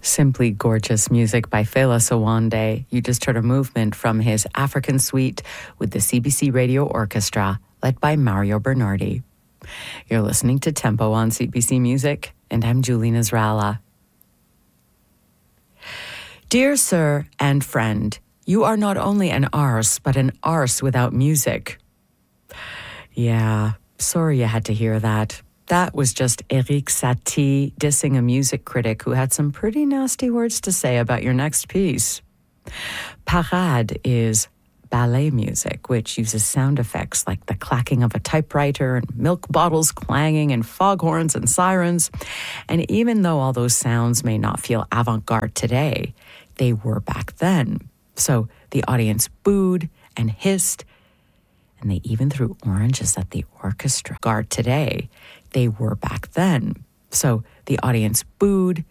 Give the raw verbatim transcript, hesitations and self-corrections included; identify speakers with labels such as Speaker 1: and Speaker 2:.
Speaker 1: Simply gorgeous music by Fela Sowande. You just heard a movement from his African Suite with the C B C Radio Orchestra, led by Mario Bernardi. You're listening to Tempo on C B C Music, and I'm Julie Nasrallah. Dear sir and friend, you are not only an arse, but an arse without music. Yeah, sorry you had to hear that. That was just Erik Satie dissing a music critic who had some pretty nasty words to say about your next piece. Parade is ballet music, which uses sound effects like the clacking of a typewriter and milk bottles clanging and foghorns and sirens. And even though all those sounds may not feel avant-garde today, they were back then. So the audience booed and hissed, and they even threw oranges at the orchestra. Guard today, they were back then. So the audience booed